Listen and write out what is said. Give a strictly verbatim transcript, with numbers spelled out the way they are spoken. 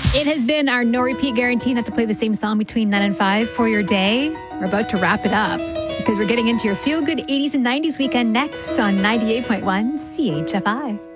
It has been our no repeat guarantee not to play the same song between nine and five for your day. We're about to wrap it up because we're getting into your feel good eighties and nineties weekend next on ninety-eight point one C H F I.